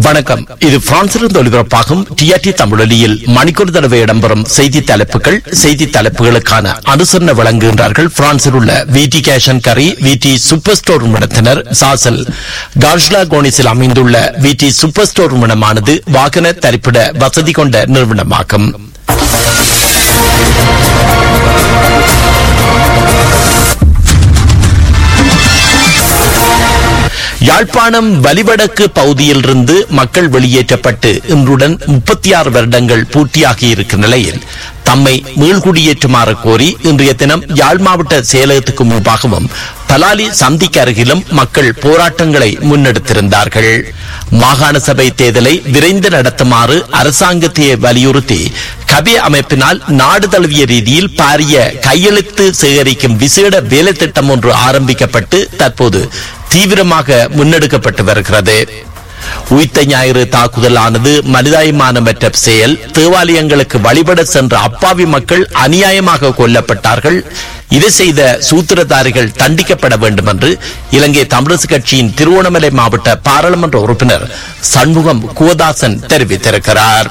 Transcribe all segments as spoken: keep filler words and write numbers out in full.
வணக்கம். இது பிரான்சிலிருந்து ஒலிபரப்பாகும் டிஆர்டி தமிழொலியில் மணிக்கூர் தடவை இடம்பெறும் செய்தி தலைப்புகள். செய்தி தலைப்புகளுக்கான அனுசரணை வழங்குகின்றார்கள் பிரான்சில் உள்ள விடி கேஷன் கரி விடி சூப்பர் ஸ்டோர் நிறுவனத்தினர். சாசல் கார்ஷ்லா கோனிஸில் அமைந்துள்ள விடி சூப்பர் ஸ்டோர் நிறுவனமானது வாகன தரிப்பிட வசதி கொண்ட நிறுவனமாகும். யாழ்ப்பாணம் வலிவடக்கு பகுதியிலிருந்து மக்கள் வெளியேற்றப்பட்டு இன்றுடன் முப்பத்தி ஆறு வருடங்கள் பூர்த்தியாகி இருக்கும் நிலையில் தம்மை மீள்குடியேற்றுமாறு கோரி இன்றைய தினம் யாழ் மாவட்ட செயலகத்துக்கு முன்பாகவும் பலாலி சந்திக்கு அருகிலும் மக்கள் போராட்டங்களை முன்னெடுத்திருந்தார்கள். மாகாண சபை தேர்தலை விரைந்து நடத்துமாறு அரசாங்கத்தை வலியுறுத்தி கபே அமைப்பினால் நாடு தழுவிய ரீதியில் பாரிய கையெழுத்து சேகரிக்கும் விசேட வேலை திட்டம் ஒன்று ஆரம்பிக்கப்பட்டு தற்போது தீவிரமாக முன்னெடுக்கப்பட்டு வருகிறது. உயிர்த்த ஞாயிறு தாக்குதலானது மனிதாயமானமற்ற செயல். தேவாலயங்களுக்கு வழிபட சென்ற அப்பாவி மக்கள் அநியாயமாக கொல்லப்பட்டார்கள். இதை செய்த சூத்திரதாரிகள் தண்டிக்கப்பட வேண்டும் என்று இலங்கை தமிழரசு கட்சியின் திருவோணமலை மாவட்ட பாராளுமன்ற உறுப்பினர் சண்முகம் குவதாசன் தெரிவித்திருக்கிறார்.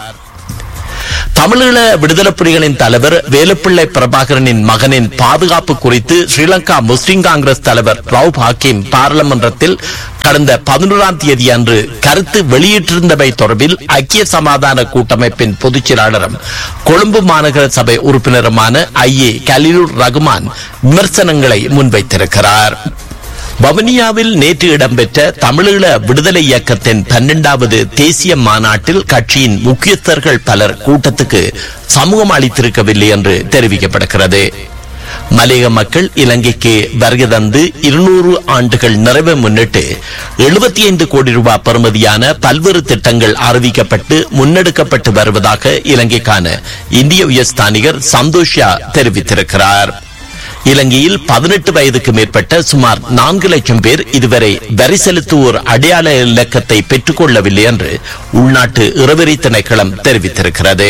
தமிழீழ விடுதலை புலிகளின் தலைவர் வேலுப்பிள்ளை பிரபாகரனின் மகனின் பாதுகாப்பு குறித்து ஸ்ரீலங்கா முஸ்லிம் காங்கிரஸ் தலைவர் ரவுப் ஹக்கீம் பாராளுமன்றத்தில் கடந்த பதினோராம் தேதி அன்று கருத்து வெளியிட்டிருந்தவை தொடர்பில் ஐக்கிய சமாதான கூட்டமைப்பின் பொதுச் செயலாளரும் கொழும்பு மாநகர சபை உறுப்பினருமான ஐ ஏ கலீலுர் ரகுமான் விமர்சனங்களை முன்வைத்திருக்கிறார். வவுனியாவில் நேற்று இடம்பெற்ற தமிழீழ விடுதலை இயக்கத்தின் பன்னெண்டாவது தேசிய மாநாட்டில் கட்சியின் முக்கியஸ்தர்கள் பலர் கூட்டத்துக்கு சமூகம் அளித்திருக்கவில்லை என்று தெரிவிக்கப்படுகிறது. மலையக மக்கள் இலங்கைக்கு வருகை தந்து இருநூறு ஆண்டுகள் நிறைவை முன்னிட்டு எழுபத்தி ஐந்து கோடி ரூபாய் பெறுமதியான பல்வேறு திட்டங்கள் அறிவிக்கப்பட்டு முன்னெடுக்கப்பட்டு வருவதாக இலங்கைக்கான இந்திய உயர்ஸ்தானிகர் சந்தோஷா தெரிவித்திருக்கிறார். இலங்கையில் பதினெட்டு வயதுக்கு மேற்பட்ட சுமார் நான்கு லட்சம் பேர் இதுவரை வரி செலுத்துவோர் அடையாள இலக்கத்தை பெற்றுக் கொள்ளவில்லை என்று உள்நாட்டு இறவரி திணைக்களம் தெரிவித்திருக்கிறது.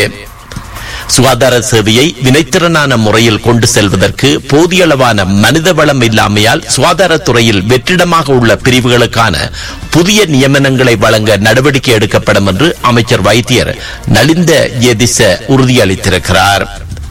சுகாதார சேவையை வினைத்திறனான முறையில் கொண்டு செல்வதற்கு போதிய அளவான மனித வளம் இல்லாமையால் சுகாதாரத்துறையில் வெற்றிடமாக உள்ள பிரிவுகளுக்கான புதிய நியமனங்களை வழங்க நடவடிக்கை எடுக்கப்படும் என்று அமைச்சர் வைத்தியர் நலிந்த ஜேதிச உறுதியளித்திருக்கிறார்.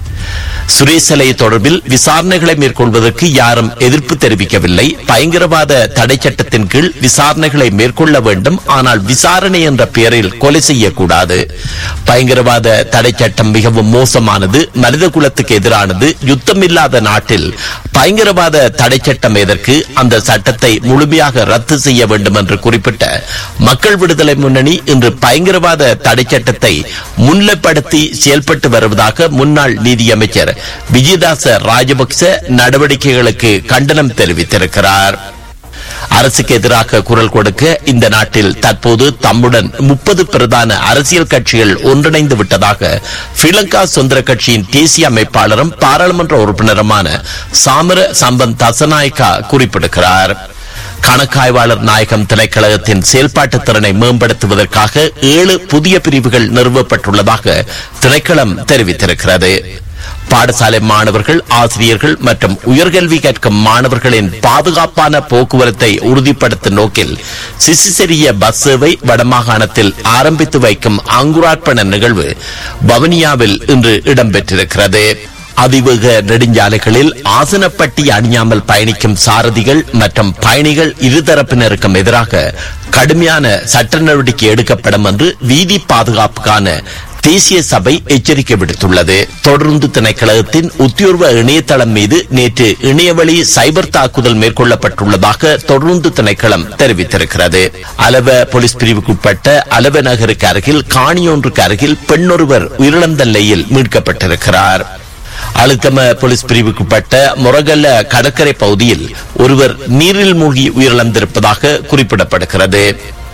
சுரேசலை தொடர்பில் விசாரணைகளை மேற்கொள்வதற்கு யாரும் எதிர்ப்பு தெரிவிக்கவில்லை. பயங்கரவாத தடை சட்டத்தின் கீழ் விசாரணைகளை மேற்கொள்ள வேண்டும், ஆனால் விசாரணை என்ற பெயரில் கொலை செய்யக்கூடாது. பயங்கரவாத தடை சட்டம் மிகவும் மோசமானது, மனித குலத்துக்கு எதிரானது. யுத்தமில்லாத நாட்டில் பயங்கரவாத தடை சட்டம் எதற்கு? அந்த சட்டத்தை முழுமையாக ரத்து செய்ய வேண்டும் என்று குறிப்பிட்ட மக்கள் விடுதலை முன்னணி இன்று பயங்கரவாத தடை சட்டத்தை முன்னிலைப்படுத்தி செயல்பட்டு வருவதாக முன்னாள் நீதியமைச்சர் விஜயதாச ராஜபக்ச நடவடிக்கைகளுக்கு கண்டனம் தெரிவித்திருக்கிறார். அரசுக்கு எதிராக குரல் கொடுக்க இந்த நாட்டில் தற்போது தம்முடன் முப்பது பிரதான அரசியல் கட்சிகள் ஒன்றிணைந்து விட்டதாக ஸ்ரீலங்கா சுதந்திர கட்சியின் தேசிய அமைப்பாளரும் பாராளுமன்ற உறுப்பினருமான சாமர சம்பந்த் தசநாயக்கா குறிப்பிடுகிறார். கணக்காய்வாளர் நாயகம் திணைக்களகத்தின் செயல்பாட்டு திறனை மேம்படுத்துவதற்காக ஏழு புதிய பிரிவுகள் நிறுவப்பட்டுள்ளதாக திணைக்களம் தெரிவித்திருக்கிறது. பாடசாலை மாணவர்கள், ஆசிரியர்கள் மற்றும் உயர்கல்வி கற்கும் மாணவர்களின் பாதுகாப்பான போக்குவரத்தை உறுதிப்படுத்தும் நோக்கில் சிசிசெரிய பஸ் சேவை வடமாகாணத்தில் ஆரம்பித்து வைக்கும் அங்குரார்ப்பண நிகழ்வு வவுனியாவில் இன்று இடம்பெற்றிருக்கிறது. அதிவேக நெடுஞ்சாலைகளில் ஆசனப்பட்டி அணியாமல் பயணிக்கும் சாரதிகள் மற்றும் பயணிகள் இருதரப்பினருக்கும் எதிராக கடுமையான சட்ட நடவடிக்கை எடுக்கப்படும் என்று வீதி பாதுகாப்புக்கான தேசிய சபை எச்சரிக்கை விடுத்துள்ளது. தொடர்ந்து திணைக்களத்தின் உத்தியோர்வ இணையதளம் மீது நேற்று இணையவழி சைபர் தாக்குதல் மேற்கொள்ளப்பட்டுள்ளதாக தொடர்ந்து திணைக்களம் தெரிவித்திருக்கிறது. அலவ போலீஸ் பிரிவுக்குட்பட்ட அலவ நகருக்கு அருகில் காணியொன்றுக்கு அருகில் பெண்ணொருவர் உயிரிழந்த நிலையில் மீட்கப்பட்டிருக்கிறார். அழுத்தம போலீஸ் பிரிவுக்குட்பட்ட முரகல்ல கடற்கரை பகுதியில் ஒருவர் நீரில் மூழ்கி உயிரிழந்திருப்பதாக குறிப்பிடப்படுகிறது.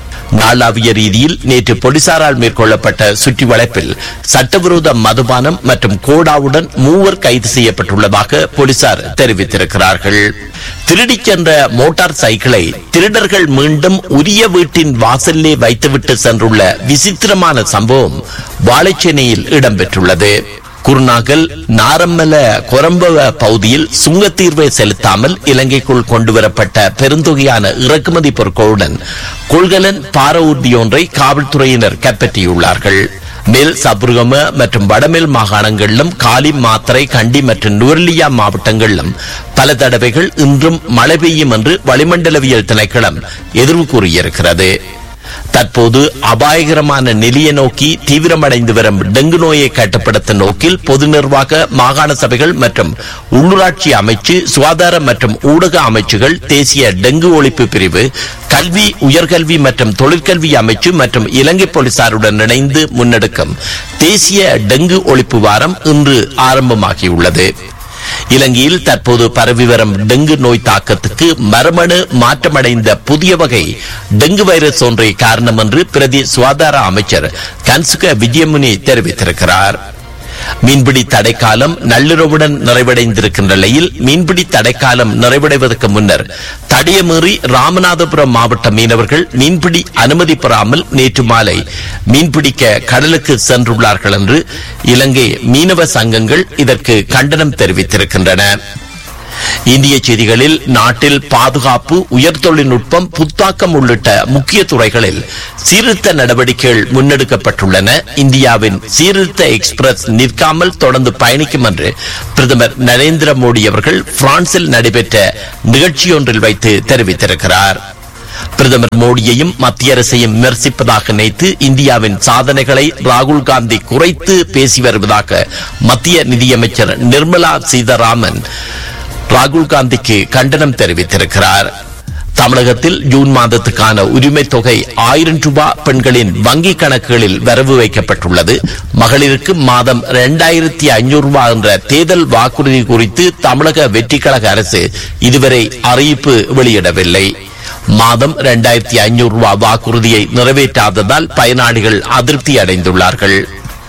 நாளாவிய ரீதியில் நேற்று போலீசாரால் மேற்கொள்ளப்பட்ட சுற்றி வளைப்பில் சட்டவிரோத மதுபானம் மற்றும் கோடாவுடன் மூவர் கைது செய்யப்பட்டுள்ளதாக போலீசார் தெரிவித்திருக்கிறார்கள். திருடிச் சென்ற மோட்டார் சைக்கிளை திருடர்கள் மீண்டும் உரிய வீட்டின் வாசலிலே வைத்துவிட்டு சென்றுள்ள விசித்திரமான சம்பவம் வாழைச்சேனையில் இடம்பெற்றுள்ளது. குருநாகல் நாரம்மல கொரம்பவ பகுதியில் சுங்கத்தீர்வை செலுத்தாமல் இலங்கைக்குள் கொண்டுவரப்பட்ட பெருந்தொகையான இறக்குமதி பொருட்களுடன் கொள்கலன் பார ஊர்தியொன்றை காவல்துறையினர் கைப்பற்றியுள்ளார்கள். மேல் சபுர்கம மற்றும் வடமேல் மாகாணங்களிலும் காலி, மாத்தறை, கண்டி மற்றும் நுவர்லியா மாவட்டங்களிலும் பல தடவைகள் இன்றும் மழை பெய்யும் என்று வளிமண்டலவியல் திணைக்களம் எதிர்வு கூறியிருக்கிறது. தற்போது அபாயகரமான நிலையை நோக்கி தீவிரமடைந்து வரும் டெங்கு நோயை கட்டுப்படுத்தும் நோக்கில் பொது நிர்வாக, மாகாண சபைகள் மற்றும் உள்ளூராட்சி அமைச்சு, சுகாதார மற்றும் ஊடக அமைச்சுகள், தேசிய டெங்கு ஒழிப்பு பிரிவு, கல்வி, உயர்கல்வி மற்றும் தொழிற்கல்வி அமைச்சு மற்றும் இலங்கை போலீசாருடன் இணைந்து முன்னெடுக்கும் தேசிய டெங்கு ஒழிப்பு வாரம் இன்று ஆரம்பமாகியுள்ளது. இலங்கையில் தற்போது பரவி வரும் டெங்கு நோய் தாக்கத்துக்கு மரபணு மாற்றமடைந்த புதிய வகை டெங்கு வைரஸ் ஒன்றை காரணம் என்று பிரதி சுகாதார அமைச்சர் கன்சுக விஜயமுனி தெரிவித்திருக்கிறார். மீன்பிடி தடைக்காலம் நள்ளிரவுடன் நிறைவடைந்திருக்கின்ற நிலையில் மீன்பிடி தடைக்காலம் நிறைவடைவதற்கு முன்னர் தடையமீறி ராமநாதபுரம் மாவட்ட மீனவர்கள் மீன்பிடி அனுமதி பெறாமல் நேற்று மாலை மீன்பிடிக்க கடலுக்கு சென்றுள்ளார்கள் என்று இலங்கை மீனவ சங்கங்கள் இதற்கு கண்டனம் தெரிவித்திருக்கின்றன. இந்திய செய்திகளில் நாட்டில் பாதுகாப்பு, உயர் தொழில்நுட்பம், புத்தாக்கம் உள்ளிட்ட முக்கிய துறைகளில் சீர்திருத்த நடவடிக்கைகள் முன்னெடுக்கப்பட்டுள்ளன. இந்தியாவின் சீர்திருத்த எக்ஸ்பிரஸ் நிற்காமல் தொடர்ந்து பயணிக்கும் என்று பிரதமர் நரேந்திர மோடி அவர்கள் பிரான்சில் நடைபெற்ற நிகழ்ச்சியொன்றில் வைத்து தெரிவித்திருக்கிறார். பிரதமர் மோடியையும் மத்திய அரசையும் விமர்சிப்பதாக நினைத்து இந்தியாவின் சாதனைகளை ராகுல் காந்தி குறைத்து பேசி வருவதாக மத்திய நிதியமைச்சர் நிர்மலா சீதாராமன் ராகுல் காந்திக்கு கண்டனம் தெரிவித்திருக்கிறார். தமிழகத்தில் ஜூன் மாதத்துக்கான உரிமை தொகை ஆயிரம் ரூபாய் பெண்களின் வங்கி கணக்குகளில் வரவு வைக்கப்பட்டுள்ளது. மகளிருக்கு மாதம் இரண்டாயிரத்தி ஐநூறு ரூபாய் என்ற தேர்தல் வாக்குறுதி குறித்து தமிழக வெற்றி கழக அரசு இதுவரை அறிவிப்பு வெளியிடவில்லை. மாதம் இரண்டாயிரத்தி ஐநூறு ரூபாய் வாக்குறுதியை நிறைவேற்றாததால் பயனாளிகள் அதிருப்தி அடைந்துள்ளார்கள்.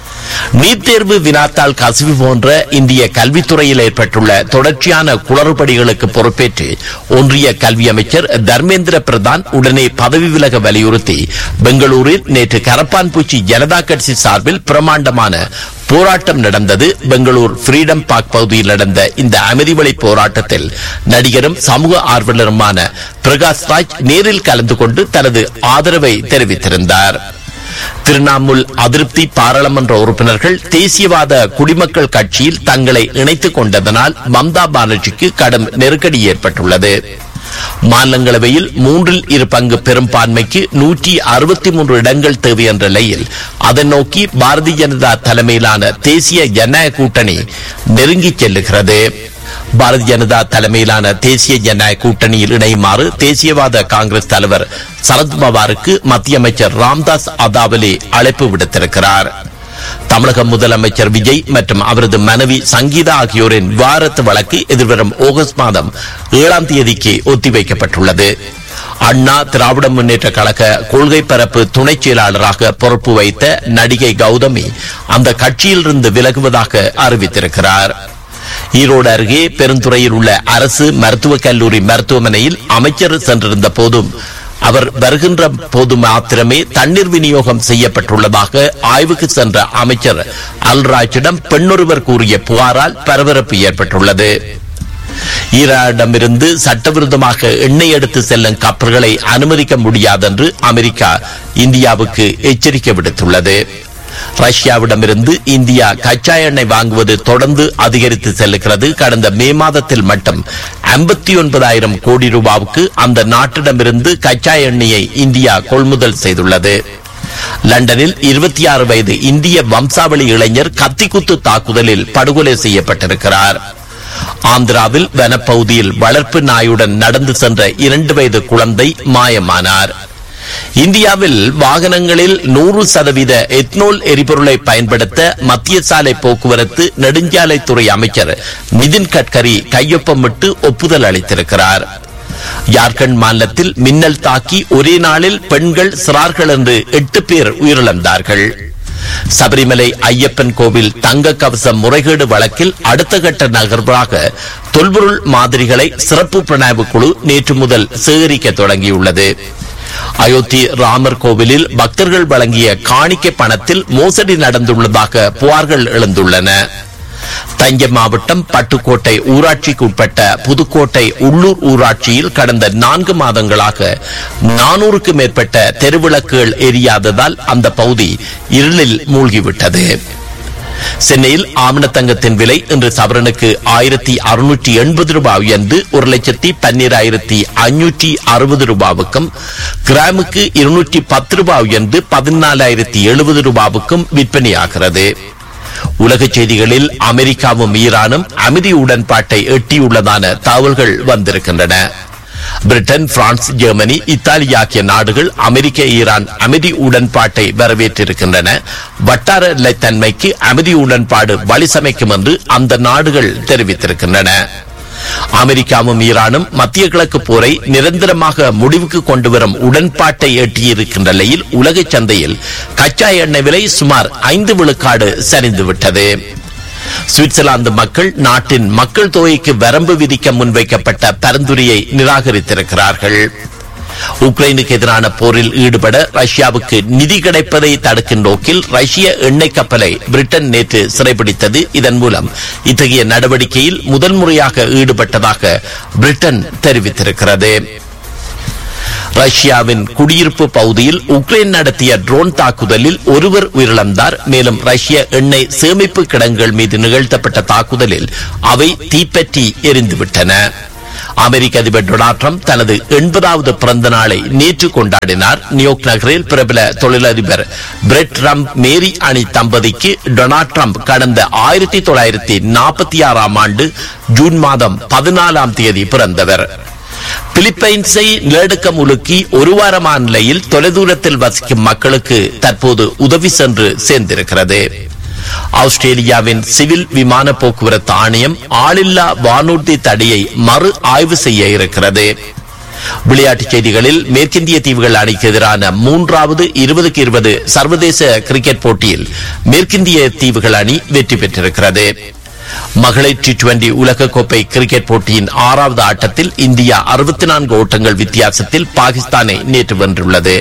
நீட் தேர்வு, வினாத்தாள் கசிவு போன்ற இந்திய கல்வித்துறையில் ஏற்பட்டுள்ள தொடர்ச்சியான குளறுபடிகளுக்கு பொறுப்பேற்று ஒன்றிய கல்வி அமைச்சர் தர்மேந்திர பிரதான் உடனே பதவி விலக வலியுறுத்தி பெங்களூரில் நேற்று கரப்பான்பூச்சி ஜனதா கட்சி சார்பில் பிரமாண்டமான போராட்டம் நடந்தது. பெங்களூர் ஃப்ரீடம் பார்க் பகுதியில் நடந்த இந்த அமைதி வழி போராட்டத்தில் நடிகரும் சமூக ஆர்வலருமான பிரகாஷ் ராஜ் நேரில் கலந்து கொண்டு தனது ஆதரவை தெரிவித்திருந்தார். திரிணாமுல் அதிருப்தி பாராளுமன்ற உறுப்பினர்கள் தேசியவாத குடிமக்கள் கட்சியில் தங்களை இணைத்துக் கொண்டதனால் மம்தா பானர்ஜிக்கு கடும் நெருக்கடி ஏற்பட்டுள்ளது. மாநிலங்களவையில் மூன்றில் இரு பங்கு பெரும்பான்மைக்கு நூற்றி அறுபத்தி மூன்று இடங்கள் தேவை என்ற நிலையில் அதை நோக்கி பாரதிய ஜனதா தலைமையிலான தேசிய ஜனநாயக கூட்டணி நெருங்கிச் செல்லுகிறது. பாரதிய ஜனதா தலைமையிலான தேசிய ஜனநாயக கூட்டணியில் இணையுமாறு தேசியவாத காங்கிரஸ் தலைவர் சரத் பவாருக்கு மத்திய அமைச்சர் ராம்தாஸ் அதாவலே அழைப்பு விடுத்திருக்கிறார். தமிழக முதலமைச்சர் விஜய் மற்றும் அவரது மனைவி சங்கீதா ஆகியோரின் விவாகரத்து வழக்கு எதிர்வரும் ஆகஸ்ட் மாதம் ஏழாம் தேதிக்கு ஒத்திவைக்கப்பட்டுள்ளது. அண்ணா திராவிட முன்னேற்ற கழக கொள்கை பரப்பு துணை செயலாளராக பொறுப்பு வைத்த நடிகை கௌதமி அந்த கட்சியிலிருந்து விலகுவதாக அறிவித்திருக்கிறார். ஈரோடு அருகே பெருந்துறையில் உள்ள அரசு மருத்துவக் கல்லூரி மருத்துவமனையில் அமைச்சர் சென்றிருந்த போதும் அவர் வருகின்ற போது மாத்திரமே தண்ணீர் விநியோகம் செய்யப்பட்டுள்ளதாக ஆய்வுக்கு சென்ற அமைச்சர் அல்ராஜிடம் பெண்ணொருவர் கூறிய புகாரால் பரபரப்பு ஏற்பட்டுள்ளது. ஈரானிடமிருந்து சட்டவிரோதமாக எண்ணெய் எடுத்து செல்லும் கப்பல்களை அனுமதிக்க முடியாது என்று அமெரிக்கா இந்தியாவுக்கு எச்சரிக்கை விடுத்துள்ளது. ரஷ்யாவிடமிருந்து இந்தியா கச்சா எண்ணெய் வாங்குவது தொடர்ந்து அதிகரித்து செல்கிறது. கடந்த மே மாதத்தில் மட்டும் ஐம்பத்தி ஒன்பதாயிரம் கோடி ரூபாவுக்கு அந்த நாட்டிடமிருந்து கச்சா எண்ணெயை இந்தியா கொள்முதல் செய்துள்ளது. லண்டனில் இருபத்தி ஆறு வயது இந்திய வம்சாவளி இளைஞர் கத்திக்குத்து தாக்குதலில் படுகொலை செய்யப்பட்டிருக்கிறார். ஆந்திராவில் வனப்பகுதியில் வளர்ப்பு நாயுடன் நடந்து சென்ற இரண்டு வயது குழந்தை மாயமானார். இந்தியாவில் வாகனங்களில் நூறு சதவீத எத்னோல் எரிபொருளை பயன்படுத்த மத்திய சாலை போக்குவரத்து நெடுஞ்சாலைத்துறை அமைச்சர் நிதின் கட்கரி கையொப்பமிட்டு ஒப்புதல் அளித்திருக்கிறார். ஜார்க்கண்ட் மாநிலத்தில் மின்னல் தாக்கி ஒரே நாளில் பெண்கள் சிறார்கள் என்று எட்டு பேர் உயிரிழந்தார்கள். சபரிமலை ஐயப்பன் கோவில் தங்க கவசம் முறைகேடு வழக்கில் அடுத்த கட்ட நகர்வாக தொல்பொருள் மாதிரிகளை சிறப்பு புலனாய்வு குழு நேற்று முதல் சேகரிக்க தொடங்கியுள்ளது. அயோத்தி ராமர் கோவிலில் பக்தர்கள் வழங்கிய காணிக்கை பணத்தில் மோசடி நடந்துள்ளதாக புகார்கள் எழுந்துள்ளன. தஞ்சை மாவட்டம் பட்டுக்கோட்டை ஊராட்சிக்கு உட்பட்ட புதுக்கோட்டை உள்ளூர் ஊராட்சியில் கடந்த நான்கு மாதங்களாக நானூறுக்கும் மேற்பட்ட தெருவிளக்குகள் எரியாததால் அந்த பகுதி இருளில் மூழ்கிவிட்டது. சென்னையில் ஆவணத்தங்கத்தின் விலை இன்று சவரனுக்கு ஆயிரத்தி அறுநூற்றி எண்பது ரூபாய் உயர்ந்து ஒரு லட்சத்தி பன்னிராயிரத்தி ஐநூற்றி அறுபது ரூபாவுக்கும், கிராமுக்கு இருநூற்றி பத்து ரூபாய் உயர்ந்து பதினாலாயிரத்தி எழுபது ரூபாவுக்கும் விற்பனையாகிறது. உலக செய்திகளில் அமெரிக்காவும் ஈரானும் அமைதி உடன்பாட்டை எட்டியுள்ளதான தகவல்கள் வந்திருக்கின்றன. பிரிட்டன், பிரான்ஸ், ஜெர்மனி, இத்தாலி ஆகிய நாடுகள் அமெரிக்க ஈரான் அமைதி உடன்பாட்டை வரவேற்றிருக்கின்றன. வட்டார நிலைத்தன்மைக்கு அமைதி உடன்பாடு வழிசமைக்கும் என்று அந்த நாடுகள் தெரிவித்திருக்கின்றன. அமெரிக்காவும் ஈரானும் மத்திய கிழக்கு போரை நிரந்தரமாக முடிவுக்கு கொண்டு வரும் உடன்பாட்டை எட்டியிருக்கின்ற நிலையில் உலக சந்தையில் கச்சா எண்ணெய் விலை சுமார் ஐந்து விழுக்காடு சரிந்துவிட்டது. சுவிட்சர்லாந்து மக்கள் நாட்டின் மக்கள் தொகைக்கு வரம்பு விதிக்க முன்வைக்கப்பட்ட பரிந்துரையை நிராகரித்திருக்கிறார்கள். உக்ரைனுக்கு எதிரான போரில் ஈடுபட ரஷ்யாவுக்கு நிதி கிடைப்பதை தடுக்கும் நோக்கில் ரஷ்ய எண்ணெய் கப்பலை பிரிட்டன் நேற்று சிறைபிடித்தது. இதன் மூலம் இத்தகைய நடவடிக்கையில் முதல் முறையாக ஈடுபட்டதாக பிரிட்டன் தெரிவித்திருக்கிறது. ரஷ்யாவின் குடியிருப்பு பகுதியில் உக்ரைன் நடத்திய ட்ரோன் தாக்குதலில் ஒருவர் உயிரிழந்தார். மேலும் ரஷ்ய எண்ணெய் சேமிப்பு கிடங்குகள் மீது நிகழ்த்தப்பட்ட தாக்குதலில் அவை தீப்பற்றி எரிந்துவிட்டன. அமெரிக்க அதிபர் டொனால்ட் ட்ரம்ப் தனது எண்பதாவது பிறந்த நாளை நேற்று கொண்டாடினார். நியூயார்க் நகரில் பிரபல தொழிலதிபர் பிரெட் ட்ரம்ப் மேரி அணி தம்பதிக்கு டொனால்ட் ட்ரம்ப் கடந்த ஆயிரத்தி தொள்ளாயிரத்தி நாற்பத்தி ஆறாம் ஆண்டு ஜூன் மாதம் பதினாலாம் தேதி பிறந்தவர். பிலிப்பைன்ஸை நிலநடுக்க முழுக்கி ஒரு வாரமான நிலையில் தொலைதூரத்தில் வசிக்கும் மக்களுக்கு தற்போது உதவி சென்று சேர்ந்திருக்கிறது. ஆஸ்திரேலியாவின் சிவில் விமான போக்குவரத்து ஆணையம் ஆளில்லா வானூர்தி தடையை மறு ஆய்வு செய்ய இருக்கிறது. விளையாட்டுச் செய்திகளில் மேற்கிந்திய தீவுகள் அணிக்கு எதிரான மூன்றாவது இருபதுக்கு இருபது சர்வதேச கிரிக்கெட் போட்டியில் மேற்கிந்திய தீவுகள் அணி வெற்றி பெற்றிருக்கிறது. மகளிர் டி டுவெண்டி உலகக்கோப்பை கிரிக்கெட் போட்டியின் ஆறாவது ஆட்டத்தில் இந்தியா அறுபத்தி நான்கு ஓட்டங்கள் வித்தியாசத்தில் பாகிஸ்தானை நேற்று வென்றுள்ளது.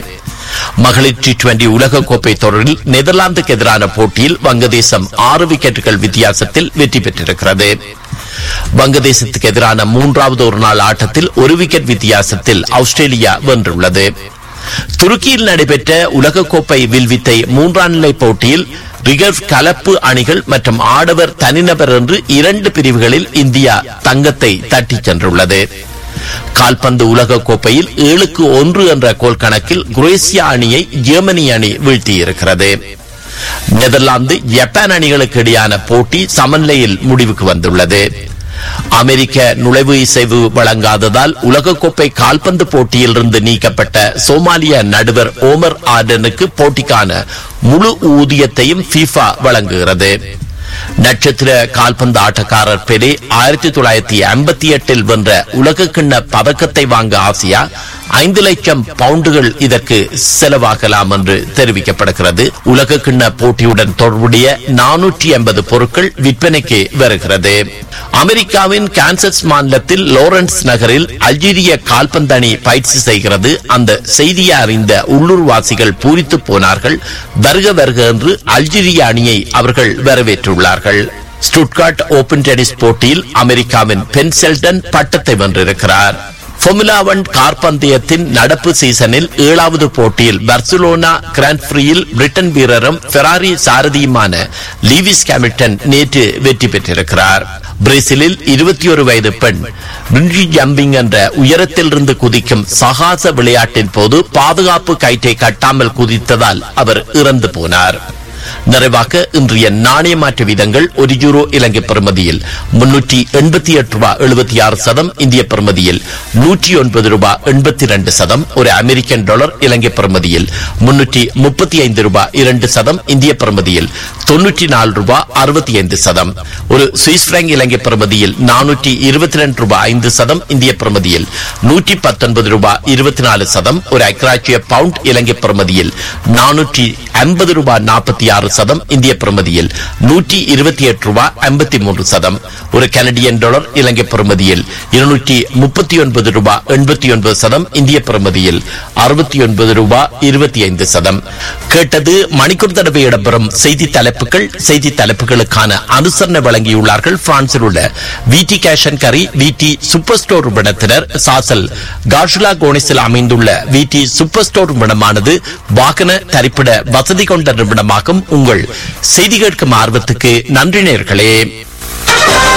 மகளிர் டி டுவெண்டி உலகக்கோப்பை தொடரில் நெதர்லாந்துக்கு எதிரான போட்டியில் வங்கதேசம் ஆறு விக்கெட்டுகள் வித்தியாசத்தில் வெற்றி பெற்றிருக்கிறது. வங்கதேசத்துக்கு எதிரான மூன்றாவது ஒரு நாள் ஆட்டத்தில் ஒரு விக்கெட் வித்தியாசத்தில் ஆஸ்திரேலியா வென்றுள்ளது. துருக்கியில் நடைபெற்ற உலகக்கோப்பை வில்வித்தை மூன்றாம் நிலை போட்டியில் ரிகர்வ் கலப்பு அணிகள் மற்றும் ஆடவர் தனிநபர் என்று இரண்டு பிரிவுகளில் இந்தியா தங்கத்தை தட்டிச் சென்றுள்ளது. கால்பந்து உலக கோப்பையில் ஏழுக்கு ஒன்று என்ற கோல் கணக்கில் குரேசியா அணியை ஜெர்மனி அணி வீழ்த்தியிருக்கிறது. நெதர்லாந்து ஜப்பான் அணிகளுக்கு இடையான போட்டி சமநிலையில் முடிவுக்கு வந்துள்ளது. அமெரிக்க நுழைவு இசைவு வழங்காததால் உலகக்கோப்பை கால்பந்து போட்டியில் இருந்து நீக்கப்பட்ட சோமாலிய நடுவர் ஓமர் ஆர்டனுக்கு போட்டிக்கான முழு ஊதியத்தையும் ஃபீஃபா வழங்குகிறது. நட்சத்திர கால்பந்து ஆட்டக்காரர் பெலே ஆயிரத்தி தொள்ளாயிரத்தி ஐம்பத்தி எட்டில் வென்ற உலக கிண்ண பதக்கத்தை வாங்க ஆசியா ஐந்து லட்சம் பவுண்டுகள் இதற்கு செலவாகலாம் என்று தெரிவிக்கப்படுகிறது. உலக கிண்ண போட்டியுடன் தொடர்புடைய நானூற்றி ஐம்பது பொருட்கள் விற்பனைக்கு வருகிறது. அமெரிக்காவின் கான்சஸ் மாநிலத்தில் லாரன்ஸ் நகரில் அல்ஜீரிய கால்பந்து அணி பயிற்சி செய்கிறது. அந்த செய்தியை அறிந்த உள்ளூர்வாசிகள் பூரித்து போனார்கள். வருக வருக என்று அல்ஜீரிய அணியை அவர்கள் வரவேற்றுள்ளார்கள். ஸ்டுட்கார்ட் ஓபன் டென்னிஸ் போட்டியில் அமெரிக்காவின் பென் செல்டன் பட்டத்தை வென்றிருக்கிறார். ஃபார்முலா ஒன் கார் பந்தயத்தின் நடப்பு சீசனில் ஏழாவது போட்டியில் பார்சிலோனா கிராண்ட் பிரியில் பிரிட்டன் வீரரும் ஃபெராரி சாரதியுமான லீவிஸ் ஹாமில்டன் நேற்று வெற்றி பெற்றிருக்கிறார். பிரேசிலில் இருபத்தி ஒரு வயது பெண் பிரிஞ்சி ஜம்பிங் என்ற உயரத்தில் இருந்து குதிக்கும் சாகச விளையாட்டின் போது பாதுகாப்பு கயிற்றை கட்டாமல் குதித்ததால் அவர் இறந்து போனார். நிறைவாக இன்றைய நாணய மாற்று வீதங்கள் ஒரு யூரோ இலங்கை பெறுமதியில் முன்னூற்றி எண்பத்தி எட்டு ரூபாய் எழுபத்தி ஆறு சதம், இந்திய பெறுமதியில் நூற்றி ஒன்பது ரூபாய் எண்பத்தி இரண்டு சதம், ஒரு அமெரிக்கன் டாலர் இலங்கை பெறுமதியில் முன்னூற்றி முப்பத்தி ஐந்து ரூபாய் இரண்டு சதம், இந்திய பெறுமதியில் தொன்னூற்றி நாலு ரூபாய் அறுபத்தி ஐந்து சதம், ஒரு சுவிஸ் பிராங்க் இலங்கை பெறுமதியில் நானூற்றி இருபத்தி ரெண்டு ரூபாய் ஐந்து சதம், இந்திய பெறுமதியில் நூற்றி பத்தொன்பது ரூபாய் இருபத்தி நாலு சதம், ஒரு அக்ராட்சிய பவுண்ட் இலங்கை பெறுமதியில் நானூற்றி ஐம்பது ரூபாய் நாற்பத்தி ஆறு சதம் இந்திய பெறுமதியில் நூற்றி இருபத்தி எட்டு ரூபாய் ஐம்பத்தி மூன்று சதம். ஒரு கனடியன் டாலர் இலங்கை பெறுமதியில் இருநூற்றி முப்பத்தி ஒன்பது ரூபாய் எண்பத்தி ஒன்பது சதம் இந்திய பெறுமதியில் அறுபத்தி ஒன்பது ரூபாய் இருபத்தி ஐந்து சதம். கேட்டது மணிக்கூர் தடவை இடம்பெறும் செய்தி தலைப்புகள். செய்தி தலைப்புகளுக்கான அனுசரணை வழங்கியுள்ளார்கள் பிரான்சில் உள்ள விடி கேஷ் அண்ட் கரி விடி சூப்பர் ஸ்டோர் நிறுவனத்தினர். சாசல் கார்ஷுலா கோனிஸில் அமைந்துள்ள விடி சூப்பர் ஸ்டோர் நிறுவனமானது வாகன தரிப்பிட வசதி கொண்ட நிறுவனமாகும். உங்கள் செய்தி கேட்கும் ஆர்வத்துக்கு நன்றி நேயர்களே.